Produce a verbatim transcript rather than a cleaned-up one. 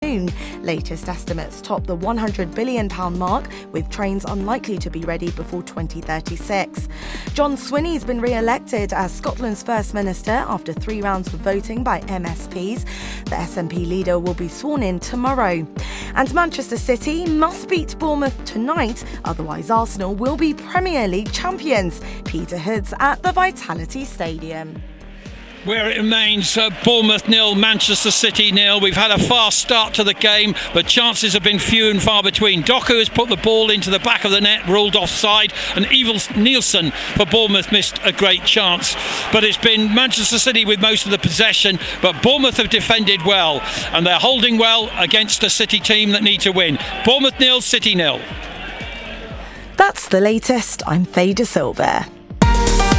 soon. Latest estimates top the one hundred billion pounds mark, with trains unlikely to be ready before twenty thirty-six. John Swinney's been re-elected as Scotland's First Minister after three rounds of voting by M S Ps. The S N P leader will be sworn in tomorrow. And Manchester City must beat Bournemouth tonight, otherwise Arsenal will be Premier League champions. Peter Hood's at the Vitality Stadium. Where it remains uh, Bournemouth nil, Manchester City nil. We've had a fast start to the game, but chances have been few and far between. Doku has put the ball into the back of the net, ruled offside, and Evans Nielsen for Bournemouth missed a great chance. But it's been Manchester City with most of the possession, but Bournemouth have defended well, and they're holding well against a City team that need to win. Bournemouth nil, City nil. That's the latest. I'm Faye De Silva.